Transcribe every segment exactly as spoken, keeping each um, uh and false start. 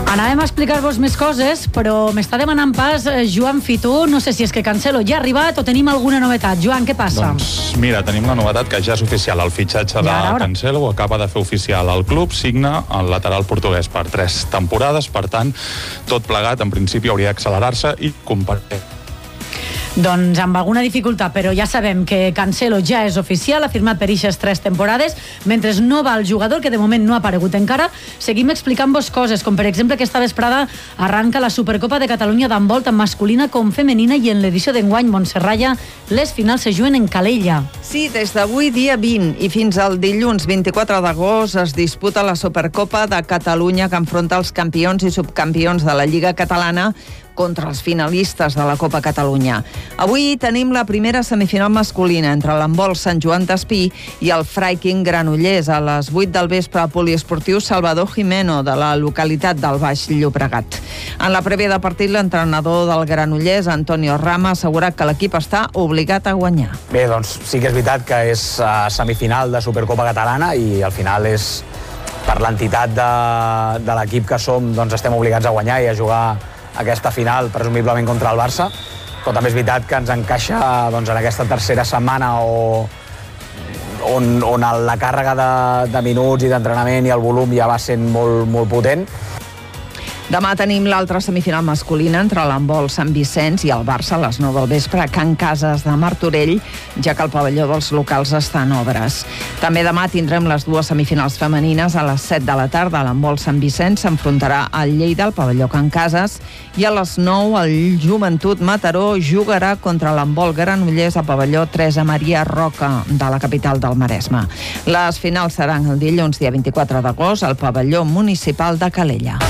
Anàvem a explicar-vos més coses, però m'està demanant pas Joan Fitu. No sé si és que Cancelo ja ha arribat o tenim alguna novetat. Joan, què passa? Doncs mira, tenim la novetat que ja és oficial. El fitxatge de Cancelo ho acaba de fer oficial. El club signa el lateral portuguès per tres temporades, per tant, tot plegat en principi hauria d'accelerar-se i compartir. Doncs amb alguna dificultat, però ja sabem que Cancelo ja és oficial, ha firmat per eixes tres temporades. Mentre no va el jugador, que de moment no ha aparegut encara, seguim explicant-vos coses, com per exemple que esta vesprada arranca la Supercopa de Catalunya d'handbol tant masculina com femenina, i en l'edició d'enguany, Montserrat, les finals se juguen en Calella. Sí, des d'avui dia vint i fins al dilluns vint-i-quatre d'agost es disputa la Supercopa de Catalunya, que enfronta els campions i subcampions de la Lliga Catalana contra els finalistes de la Copa Catalunya. Avui tenim la primera semifinal masculina entre l'handbol Sant Joan d'Espí i el Freiking Granollers a les vuit del vespre al poliesportiu Salvador Jimeno de la localitat del Baix Llobregat. En la prèvia de partit, l'entrenador del Granollers, Antonio Rama, ha assegurat que l'equip està obligat a guanyar. Bé, doncs sí que és veritat que és uh, semifinal de Supercopa Catalana i al final és per l'entitat de, de l'equip que som, doncs estem obligats a guanyar i a jugar aquesta final, presumiblement contra el Barça, però també és veritat que ens encaixa doncs, en aquesta tercera setmana o, on, on la càrrega de, de minuts i d'entrenament i el volum ja va sent molt, molt potent. Demà tenim l'altra semifinal masculina entre l'handbol Sant Vicenç i el Barça a les nou del vespre a Can Cases de Martorell, ja que el pavelló dels locals està en obres. També demà tindrem les dues semifinals femenines a les set de la tarda. L'handbol Sant Vicenç s'enfrontarà al Lleida al pavelló Can Cases i a les nou el Joventut Mataró jugarà contra l'handbol Granollers al pavelló Teresa Maria Roca de la capital del Maresme. Les finals seran el dilluns dia vint-i-quatre d'agost al pavelló municipal de Calella.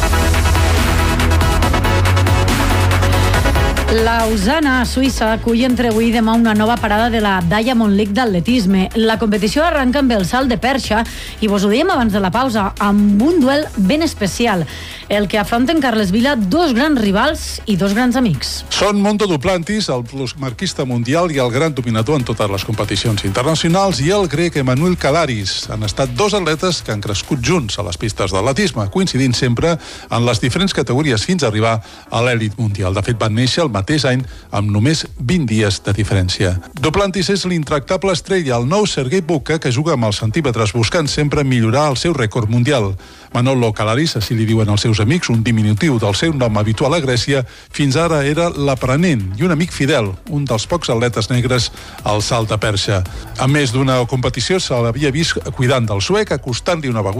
Lausana, a Suïssa, acull entre avui i demà una nova parada de la Diamond League d'atletisme. La competició arranca amb el salt de perxa i vos ho dèiem abans de la pausa, amb un duel ben especial, el que afronten Carles Vila, dos grans rivals i dos grans amics. Són Mondo Duplantis, el plusmarquista mundial i el gran dominador en totes les competicions internacionals, i el grec Emanuel Kadaris. Han estat dos atletes que han crescut junts a les pistes d'atletisme, coincidint sempre en les diferents categories fins a arribar a l'èlit mundial. De fet, van néixer el mateix any amb només vint dies de diferència. Duplantis és l'intractable estrella, el nou Sergei Bubka, que juga amb els centímetres buscant sempre millorar el seu rècord mundial. Manolo Kadaris, així li diuen els seus amics, un diminutiu del seu nom habitual a Grècia, fins ara era l'aprenent i un amic fidel, un dels pocs atletes negres al salt de perxa. A més d'una competició, se l'havia vist cuidant del suec, acostant-li una beguda